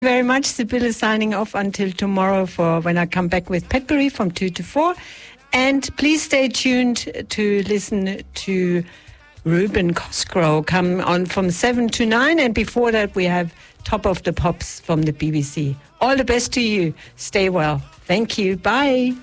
Very much. Sibylle signing off until tomorrow for when I come back with Petbury from 2 to 4. And please stay tuned to listen to Ruben Cosgrove come on from 7 to 9. And before that, we have Top of the Pops from the BBC. All the best to you. Stay well. Thank you. Bye.